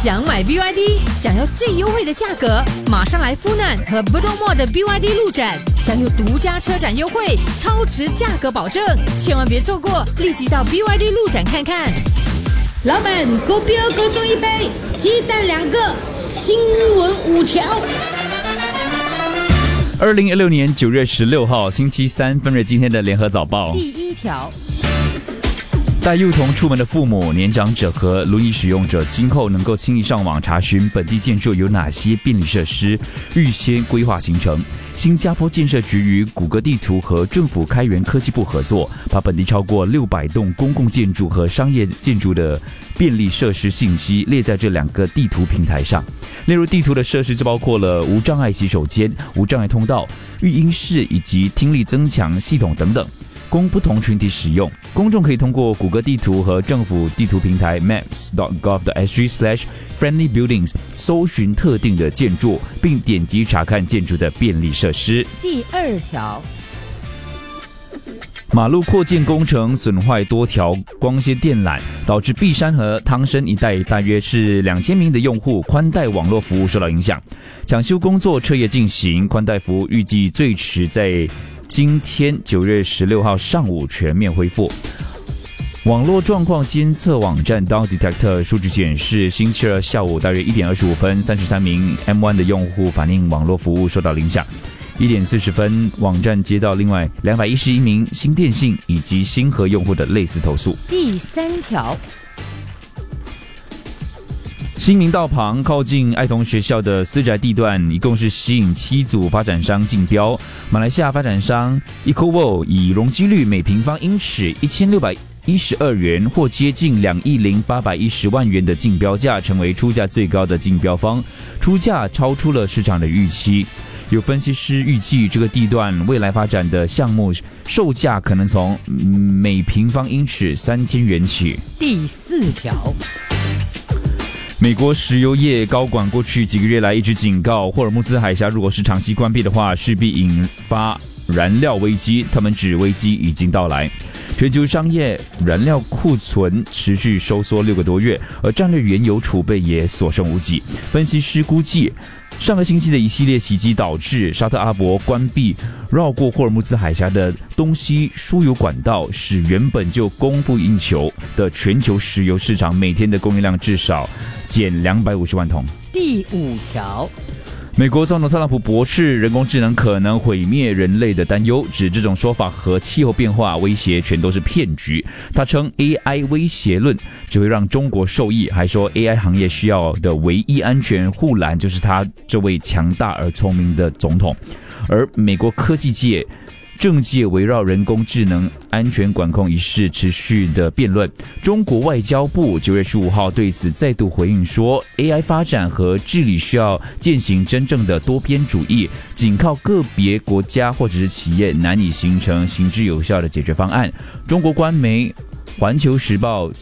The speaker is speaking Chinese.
想买 BYD， 想要最优惠的价格，马上来富难和 Bedok 的 BYD 路展，享有独家车展优惠，超值价格保证，千万别错过，立即到 BYD 路展看看。 老板，狗标各送一杯，鸡蛋2个，新闻5条。 2016年9月16号星期三，分瑞今天的联合早报。 第1条。 带幼童出门的父母、年长者和轮椅使用者，今后能够轻易上网查询本地建筑有哪些便利设施，预先规划行程。新加坡建设局与谷歌地图和政府开源科技部合作，把本地超过600栋公共建筑和商业建筑的便利设施信息列在这2个地图平台上。例如，地图的设施就包括了无障碍洗手间、无障碍通道、育婴室以及听力增强系统等等，供不同群体使用。公众可以通过谷歌地图和政府地图平台 maps.gov.sg/friendlybuildings 搜寻特定的建筑，并点击查看建筑的便利设施。 第2条。 马路扩建工程损坏多条光纤电缆，导致碧山和汤生一带大约是2000名的用户宽带网络服务受到影响。抢修工作彻夜进行，宽带服务预计最迟在今天9月16号上午全面恢复。网络状况监测网站 Down Detector 数据显示，星期二下午大约1点25分，33名 M1 的用户反映网络服务受到影响。1点40分，网站接到另外211名新电信以及星河用户的类似投诉。 第3条。 新民道旁靠近爱童学校的私宅地段，一共是吸引7组发展商竞标。马来西亚发展商 EcoWorld 以容积率每平方英尺1612元或接近2亿0810万元的竞标价，成为出价最高的竞标方，出价超出了市场的预期。有分析师预计，这个地段未来发展的项目售价可能从每平方英尺3000元起。 第4条。 美国石油业高管过去几个月来一直警告，霍尔木兹海峡如果是长期关闭的话，势必引发燃料危机。他们指危机已经到来。全球商业燃料库存持续收缩6个多月，而战略原油储备也所剩无几。分析师估计，上个星期的一系列袭击导致沙特阿拉伯关闭绕过霍尔木兹海峡的东西输油管道，使原本就供不应求的全球石油市场每天的供应量至少减250万桶。 第5条。 美国总统特朗普驳斥人工智能可能毁灭人类的担忧，指这种说法和气候变化威胁全都是骗局。他称 AI 威胁论只会让中国受益，还说 AI 行业需要的唯一安全护栏就是他这位强大而聪明的总统。而美国科技界政界围绕人工智能安全管控一事持续的辩论。中国外交部9月15号对此再度回应说， AI 发展和治理需要践行真正的多边主义，仅靠个别国家或者是企业难以形成行之有效的解决方案。中国官媒《环球时报》